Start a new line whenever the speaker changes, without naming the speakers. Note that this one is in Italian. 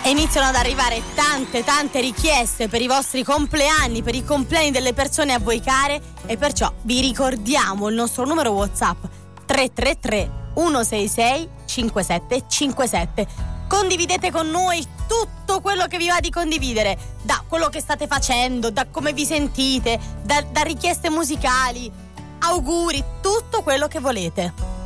E iniziano ad arrivare tante richieste per i vostri compleanni, per i compleanni delle persone a voi care, e perciò vi ricordiamo il nostro numero WhatsApp 333 166 5757. Condividete con noi tutto quello che vi va di condividere, da quello che state facendo, da come vi sentite, da richieste musicali, auguri, tutto quello che volete.